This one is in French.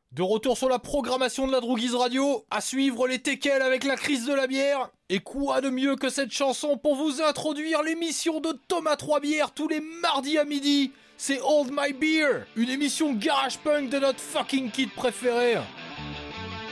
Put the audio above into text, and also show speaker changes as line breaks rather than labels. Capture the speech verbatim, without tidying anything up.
De retour sur la programmation de la Drouguise Radio, à suivre les teckels avec la crise de la bière. Et quoi de mieux que cette chanson pour vous introduire l'émission de Thomas Trois Bières tous les mardis à midi. C'est Hold My Beer, une émission garage punk de notre fucking kid préféré.